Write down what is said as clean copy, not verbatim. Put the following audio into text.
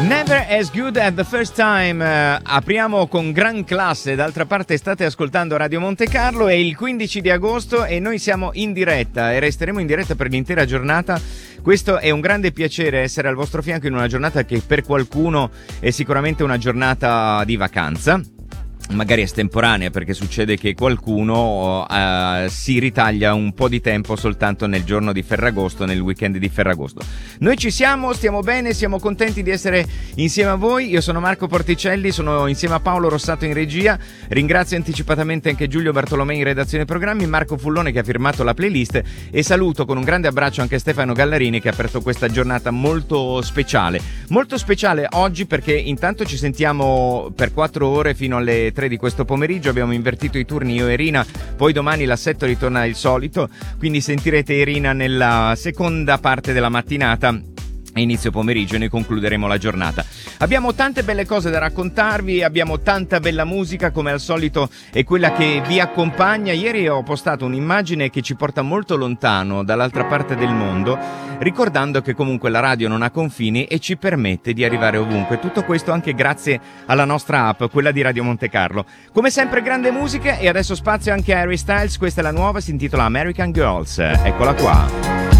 Never as good at the first time. Apriamo con gran classe. D'altra parte state ascoltando Radio Monte Carlo. È il 15 di agosto e noi siamo in diretta e resteremo in diretta per l'intera giornata. Questo è un grande piacere essere al vostro fianco in una giornata che per qualcuno è sicuramente una giornata di vacanza. Magari estemporanea, perché succede che qualcuno si ritaglia un po' di tempo soltanto nel giorno di Ferragosto, nel weekend di Ferragosto. Noi ci siamo, stiamo bene, siamo contenti di essere insieme a voi. Io sono Marco Porticelli, sono insieme a Paolo Rossato in regia. Ringrazio anticipatamente anche Giulio Bartolomei in redazione programmi, Marco Fullone che ha firmato la playlist, e saluto con un grande abbraccio anche Stefano Gallarini che ha aperto questa giornata molto speciale oggi, perché intanto ci sentiamo per 4 ore fino alle 3 di questo pomeriggio. Abbiamo invertito i turni io e Rina, poi domani l'assetto ritorna il solito, quindi sentirete Rina nella seconda parte della mattinata e inizio pomeriggio e noi concluderemo la giornata. Abbiamo tante belle cose da raccontarvi, abbiamo tanta bella musica, come al solito è quella che vi accompagna. Ieri ho postato un'immagine che ci porta molto lontano, dall'altra parte del mondo, ricordando che comunque la radio non ha confini e ci permette di arrivare ovunque. Tutto questo anche grazie alla nostra app, quella di Radio Monte Carlo. Come sempre grande musica, e adesso spazio anche a Harry Styles. Questa è la nuova, si intitola American Girls. Eccola qua.